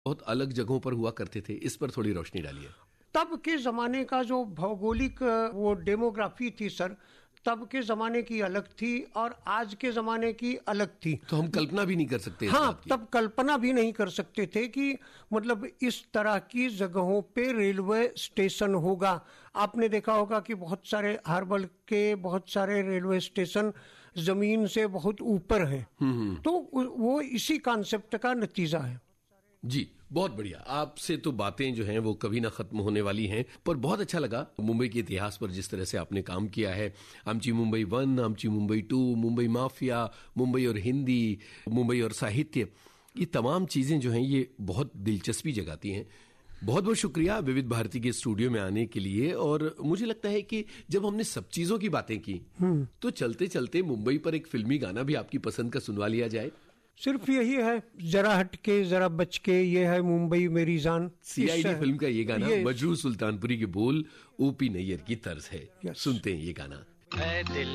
बहुत अलग जगहों पर हुआ करते थे, इस पर थोड़ी रोशनी डालिए। तब के जमाने का जो भौगोलिक वो डेमोग्राफी थी सर, तब के जमाने की अलग थी और आज के जमाने की अलग थी। तो हम कल्पना भी नहीं कर सकते। हाँ, तब कल्पना भी नहीं कर सकते थे कि मतलब इस तरह की जगहों पे रेलवे स्टेशन होगा। आपने देखा होगा कि बहुत सारे हर्बल के बहुत सारे रेलवे स्टेशन जमीन से बहुत ऊपर हैं। तो वो इसी कॉन्सेप्ट का नतीजा है। जी, बहुत बढ़िया। आपसे तो बातें जो हैं वो कभी ना खत्म होने वाली हैं, पर बहुत अच्छा लगा मुंबई के इतिहास पर जिस तरह से आपने काम किया है। आमची मुंबई 1, आमची मुंबई 2, मुंबई माफिया, मुंबई और हिंदी, मुंबई और साहित्य, ये तमाम चीजें जो हैं ये बहुत दिलचस्पी जगाती हैं। बहुत बहुत शुक्रिया विविध भारती के स्टूडियो में आने के लिए। और मुझे लगता है कि जब हमने सब चीजों की बातें की तो चलते चलते मुंबई पर एक फिल्मी गाना भी आपकी पसंद का सुनवा लिया जाए। सिर्फ यही है, जरा हट के जरा बच के, ये है मुंबई मेरी जान। सीआईडी फिल्म का ये गाना, मजरू सुल्तानपुरी के बोल, ओपी नैयर की तर्ज है। सुनते हैं ये गाना।